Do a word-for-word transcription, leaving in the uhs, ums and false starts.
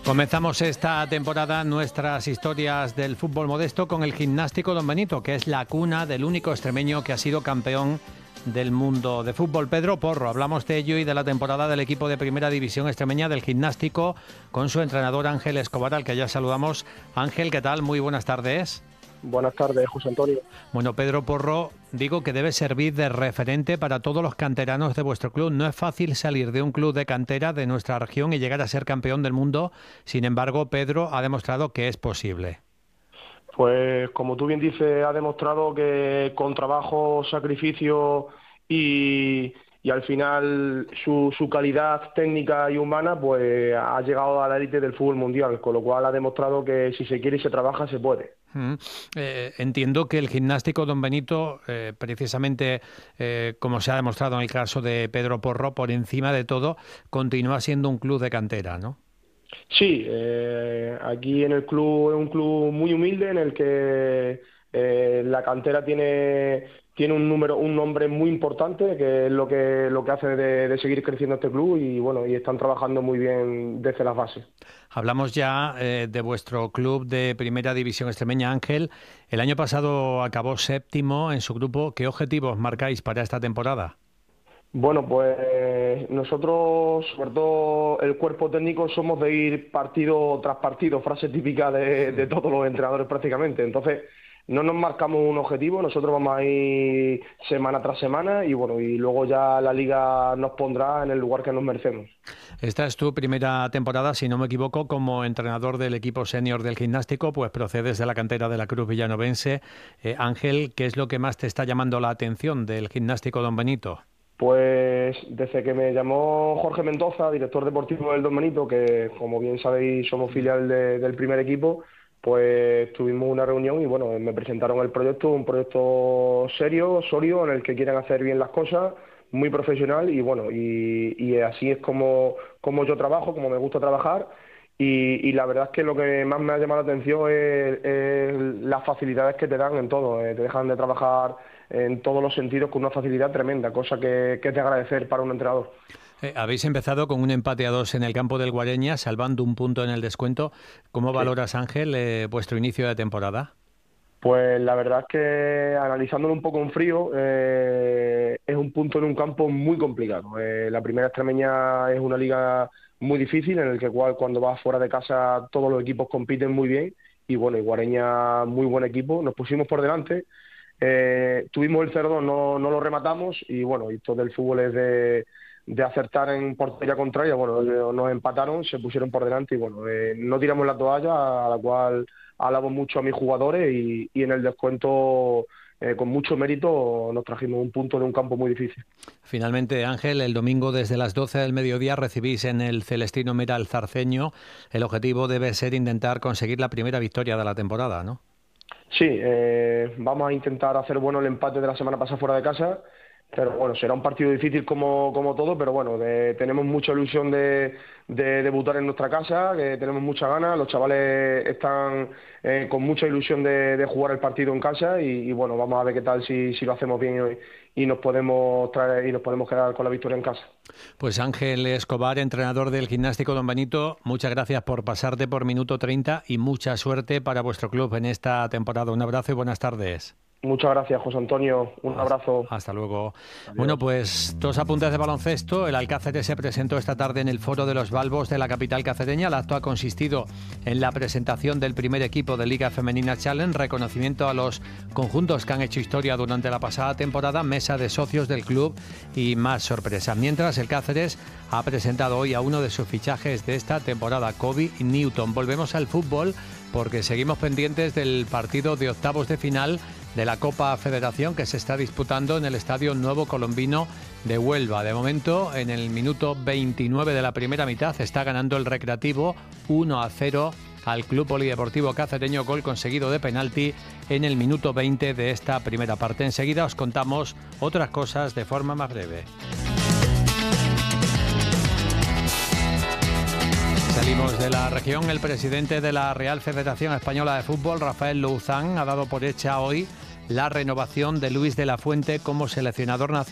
Comenzamos esta temporada nuestras historias del fútbol modesto con el Gimnástico Don Benito, que es la cuna del único extremeño que ha sido campeón del mundo de fútbol. Pedro Porro, hablamos de ello y de la temporada del equipo de Primera División extremeña del Gimnástico con su entrenador Ángel Escobar, al que ya saludamos. Ángel, ¿qué tal? Muy buenas tardes. Buenas tardes, José Antonio. Bueno, Pedro Porro, digo que debe servir de referente para todos los canteranos de vuestro club. No es fácil salir de un club de cantera de nuestra región y llegar a ser campeón del mundo. Sin embargo, Pedro ha demostrado que es posible. Pues como tú bien dices, ha demostrado que con trabajo, sacrificio y, y al final su, su calidad técnica y humana, pues ha llegado a la élite del fútbol mundial, con lo cual ha demostrado que si se quiere y se trabaja, se puede. Mm, eh, entiendo que el Gimnástico Don Benito, eh, precisamente eh, como se ha demostrado en el caso de Pedro Porro, por encima de todo, continúa siendo un club de cantera, ¿no? Sí, eh, aquí en el club es un club muy humilde en el que eh, la cantera tiene, tiene un número, un nombre muy importante, que es lo que, lo que hace de, de seguir creciendo este club y bueno, y están trabajando muy bien desde las bases. Hablamos ya eh, de vuestro club de Primera División extremeña, Ángel. El año pasado acabó séptimo en su grupo. ¿Qué objetivos marcáis para esta temporada? Bueno, pues nosotros, sobre todo el cuerpo técnico, somos de ir partido tras partido, frase típica de, de todos los entrenadores prácticamente. Entonces, no nos marcamos un objetivo, nosotros vamos a ir semana tras semana y bueno, y luego ya la liga nos pondrá en el lugar que nos merecemos. Esta es tu primera temporada, si no me equivoco, como entrenador del equipo senior del Gimnástico, pues procedes de la cantera de la Cruz Villanovense. Eh, Ángel, ¿qué es lo que más te está llamando la atención del Gimnástico Don Benito? Pues desde que me llamó Jorge Mendoza, director deportivo del Don Benito, que como bien sabéis somos filial de, del primer equipo, pues tuvimos una reunión y bueno, me presentaron el proyecto, un proyecto serio, sólido, en el que quieren hacer bien las cosas, muy profesional y bueno, y, y así es como, como yo trabajo, como me gusta trabajar. Y, y la verdad es que lo que más me ha llamado la atención es, es las facilidades que te dan en todo. Eh, te dejan de trabajar en todos los sentidos con una facilidad tremenda, cosa que, que es de agradecer para un entrenador. Eh, habéis empezado con un empate a dos en el campo del Guareña, salvando un punto en el descuento. ¿Cómo valoras, Ángel, eh, vuestro inicio de temporada? Pues la verdad es que analizándolo un poco en frío, eh, es un punto en un campo muy complicado. Eh, la primera extremeña es una liga muy difícil en el que cual, cuando vas fuera de casa todos los equipos compiten muy bien y bueno, y Guareña muy buen equipo, nos pusimos por delante, eh, tuvimos el cero dos, no, no lo rematamos y bueno, y todo el fútbol es de, de acertar en portería contraria, bueno, nos empataron, se pusieron por delante y bueno, eh, no tiramos la toalla, a la cual alabo mucho a mis jugadores y, y en el descuento eh, con mucho mérito nos trajimos un punto de un campo muy difícil. Finalmente, Ángel, el domingo desde las doce del mediodía recibís en el Celestino Mera al Zarceño. El objetivo debe ser intentar conseguir la primera victoria de la temporada, ¿no? Sí, eh, vamos a intentar hacer bueno el empate de la semana pasada fuera de casa, pero bueno, será un partido difícil como, como todo, pero bueno, de, tenemos mucha ilusión de, de debutar en nuestra casa, que tenemos muchas ganas, los chavales están eh, con mucha ilusión de, de jugar el partido en casa y, y bueno, vamos a ver qué tal si, si lo hacemos bien hoy y nos podemos traer y nos podemos quedar con la victoria en casa. Pues Ángel Escobar, entrenador del Gimnástico Don Benito, muchas gracias por pasarte por Minuto treinta y mucha suerte para vuestro club en esta temporada. Un abrazo y buenas tardes. Muchas gracias, José Antonio. Un abrazo. Hasta luego. Adiós. Bueno, pues dos apuntes de baloncesto. El Alcáceres se presentó esta tarde en el Foro de los Balbos de la capital cacereña. El acto ha consistido en la presentación del primer equipo de Liga Femenina Challenge, reconocimiento a los conjuntos que han hecho historia durante la pasada temporada, mesa de socios del club y más sorpresas. Mientras, el Cáceres ha presentado hoy a uno de sus fichajes de esta temporada, Kobe Newton. Volvemos al fútbol porque seguimos pendientes del partido de octavos de final de la Copa Federación que se está disputando en el Estadio Nuevo Colombino de Huelva. De momento, en el minuto veintinueve de la primera mitad, está ganando el Recreativo uno a cero al Club Polideportivo Cacereño, gol conseguido de penalti en el minuto veinte de esta primera parte. Enseguida os contamos otras cosas de forma más breve. Salimos de la región. El presidente de la Real Federación Española de Fútbol, Rafael Louzán, ha dado por hecha hoy la renovación de Luis de la Fuente como seleccionador nacional.